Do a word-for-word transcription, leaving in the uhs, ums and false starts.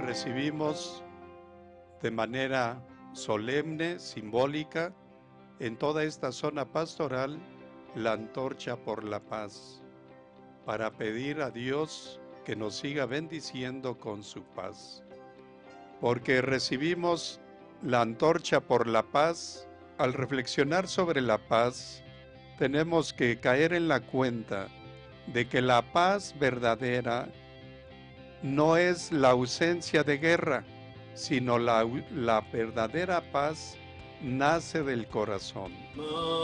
recibimos de manera solemne, simbólica, en toda esta zona pastoral, la antorcha por la paz, para pedir a Dios que nos siga bendiciendo con su paz. Porque recibimos la antorcha por la paz, al reflexionar sobre la paz, tenemos que caer en la cuenta de que la paz verdadera no es la ausencia de guerra, sino la, la verdadera paz nace del corazón.